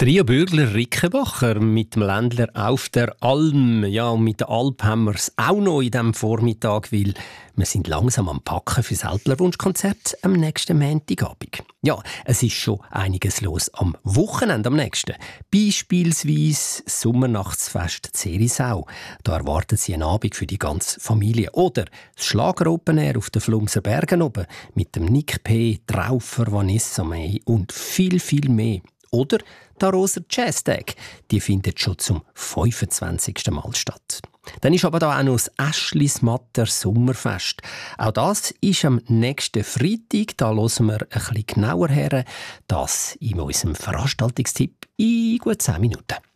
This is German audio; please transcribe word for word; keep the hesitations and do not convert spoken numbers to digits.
Ria Bürgler, Rickenbacher mit dem Ländler auf der Alm. Ja, und mit der Alp haben wir es auch noch in diesem Vormittag, weil wir sind langsam am Packen für das Ältlerwunschkonzert am nächsten Montagabend. Ja, es ist schon einiges los am Wochenende am nächsten. Beispielsweise das Sommernachtsfest Zerisau. Da erwarten Sie einen Abend für die ganze Familie. Oder das Schlager-Open Air auf den Flumser Bergen oben mit dem Nick P., Traufer, Vanessa May und viel, viel mehr. Oder der Roser Jazz Tag, die findet schon zum fünfundzwanzigsten Mal statt. Dann ist aber da auch noch das Äschlismatter Sommerfest. Auch das ist am nächsten Freitag. Da hören wir ein bisschen genauer her. Das in unserem Veranstaltungstipp in gut zehn Minuten.